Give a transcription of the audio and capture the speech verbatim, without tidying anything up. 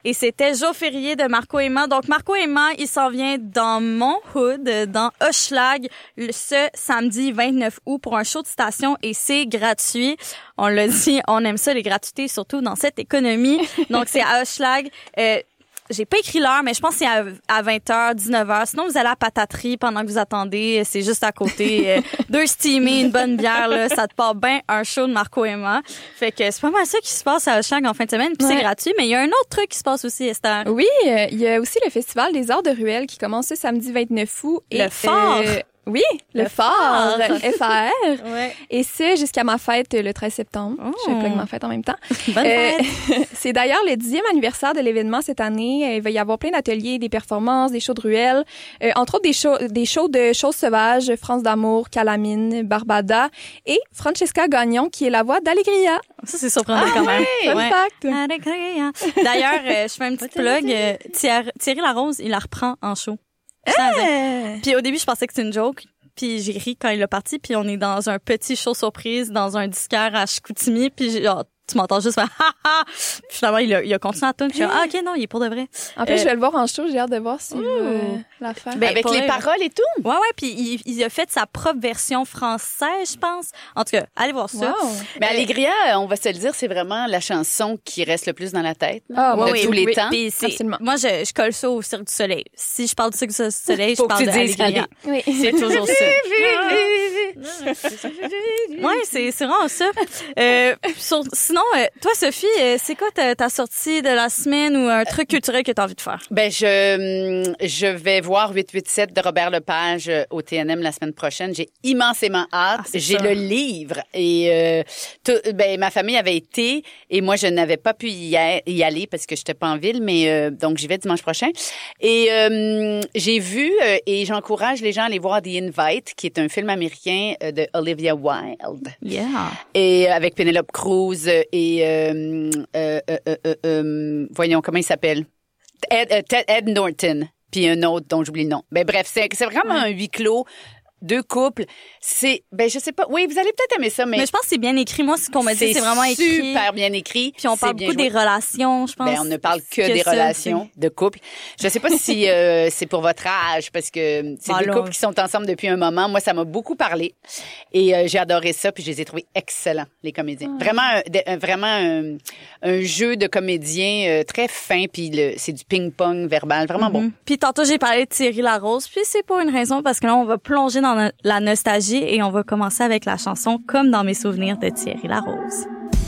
Et c'était Jour férié de Marco Emma. Donc, Marco Emma, il s'en vient dans mon hood, dans Hochelag, ce samedi vingt-neuf août pour un show de station et c'est gratuit. On l'a dit, on aime ça, les gratuités, surtout dans cette économie. Donc, c'est à Hochelag. Euh, J'ai pas écrit l'heure, mais je pense que c'est à, à vingt heures, dix-neuf heures. Sinon, vous allez à Pataterie pendant que vous attendez. C'est juste à côté. Deux steamés, une bonne bière, là. Ça te part bien un show de Marco Emma. Fait que c'est pas mal ça qui se passe à Hochelag en fin de semaine. Puis ouais. c'est gratuit. Mais il y a un autre truc qui se passe aussi, Esther. Oui, euh, il y a aussi le Festival des Arts de Ruelle qui commence ce samedi vingt-neuf août. Et le fort! Euh, Oui, le, le fort, F A R. Ouais. Et c'est jusqu'à ma fête le treize septembre. Oh. Je vais plug ma fête en même temps. Bonne fête! Euh, c'est d'ailleurs le dixième anniversaire de l'événement cette année. Il va y avoir plein d'ateliers, des performances, des shows de ruelles. Euh, entre autres, des shows, des shows de choses sauvages, France d'amour, Calamine, Barbada et Francesca Gagnon, qui est la voix d'Allegria. Ça, c'est surprenant ah, quand même. Ouais, fun ouais. fact. Allegria. D'ailleurs, euh, je fais une petite plug. Euh, Thierry, Thierry Larose, il la reprend en show. Hey! Puis au début, je pensais que c'était une joke. Puis j'ai ri quand il est parti. Puis on est dans un petit show surprise, dans un disquaire à Chicoutimi. Puis j'ai, oh, tu m'entends juste faire ha ha. Puis finalement, il a, il a continué à tourner. Puis je suis ah ok, non, il est pour de vrai. En fait, euh, je vais le voir en show. J'ai hâte de voir si euh, la faire. Ben, avec les vrai. paroles et tout. Ouais, ouais. Puis il, il a fait sa propre version française, je pense. En tout cas, allez voir ça. Wow. Mais Allegria, on va se le dire, c'est vraiment la chanson qui reste le plus dans la tête ah, de oui, tous oui, les oui. temps. Puis c'est, moi, je, je colle ça au Cirque du Soleil. Si je parle du Cirque du Soleil, je parle de Allegria. Oui. C'est toujours ça. Ouais, c'est, c'est vraiment ça. Euh, sur, sinon, euh, toi, Sophie, euh, c'est quoi ta, ta sortie de la semaine ou un truc culturel que tu as envie de faire? Ben, je, je vais voir huit huit sept de Robert Lepage au T N M la semaine prochaine. J'ai immensément hâte. Ah, J'ai ça. le livre et euh, tout, ben, ma famille avait été et moi, je n'avais pas pu y, a, y aller parce que j'étais pas en ville, mais euh, donc j'y vais dimanche prochain. Et euh, j'ai vu euh, et j'encourage les gens à aller voir The Invite, qui est un film américain de Olivia Wilde. Yeah. Et avec Penelope Cruz et euh, euh, euh, euh, euh, voyons comment il s'appelle, Ed, Ed, Ed Norton, puis un autre dont j'oublie le nom. Ben bref, c'est c'est vraiment ouais. un huis clos. Deux couples, c'est ben je sais pas. Oui, vous allez peut-être aimer ça, mais mais je pense que c'est bien écrit. Moi, ce qu'on m'a dit, c'est vraiment écrit. Super bien écrit. Puis on parle beaucoup joué. des relations, je pense. Ben on ne parle que, que des ça, relations c'est... de couple. Je sais pas si euh, c'est pour votre âge parce que c'est des couples qui sont ensemble depuis un moment. Moi, ça m'a beaucoup parlé et euh, j'ai adoré ça. Puis je les ai trouvés excellents, les comédiens. Ah. Vraiment, un, un, vraiment un, un jeu de comédiens euh, très fin. Puis le, c'est du ping-pong verbal, vraiment mm-hmm. bon. Puis tantôt j'ai parlé de Thierry Larose. Puis c'est pour une raison parce que là on va plonger dans la nostalgie et on va commencer avec la chanson Comme dans mes souvenirs de Thierry Larose.